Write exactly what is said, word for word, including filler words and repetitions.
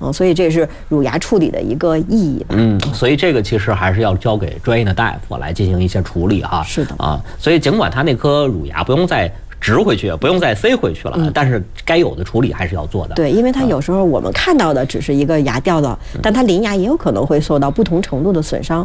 嗯，所以这是乳牙处理的一个意义吧。 嗯，所以这个其实还是要交给专业的大夫来进行一些处理哈。 是的啊，所以尽管他那颗乳牙不用再植回去，不用再塞回去了，嗯、但是该有的处理还是要做的。 对，因为它有时候我们看到的只是一个牙掉了，嗯、但它邻牙也有可能会受到不同程度的损伤。